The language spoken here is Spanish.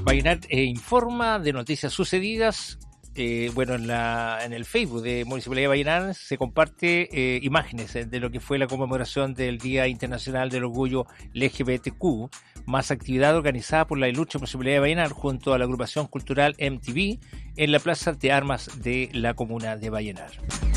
Vallenar informa de noticias sucedidas. En el Facebook de Municipalidad de Vallenar se comparte imágenes de lo que fue la conmemoración del Día Internacional del Orgullo LGBTQ, más actividad organizada por la ilustre Municipalidad de Vallenar junto a la agrupación cultural MTV en la Plaza de Armas de la comuna de Vallenar.